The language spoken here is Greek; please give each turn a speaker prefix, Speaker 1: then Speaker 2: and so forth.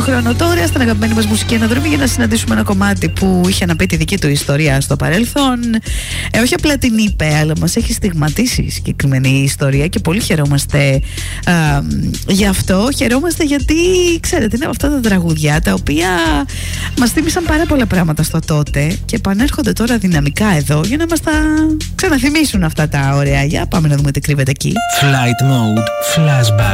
Speaker 1: χρόνο τώρα στην αγαπημένη μας μουσική αναδρομή για να συναντήσουμε ένα κομμάτι που είχε να πει τη δική του ιστορία στο παρελθόν. Όχι απλά την είπε, αλλά μας έχει στιγματίσει η συγκεκριμένη ιστορία και πολύ χαιρόμαστε γι' αυτό. Χαιρόμαστε γιατί, ξέρετε, είναι αυτά τα τραγουδιά τα οποία μας θύμισαν πάρα πολλά πράγματα στο τότε και επανέρχονται τώρα δυναμικά εδώ για να μας τα ξαναθυμίσουν αυτά τα ωραία. Για πάμε να δούμε τι κρύβεται εκεί.
Speaker 2: Flight Mode Flashback.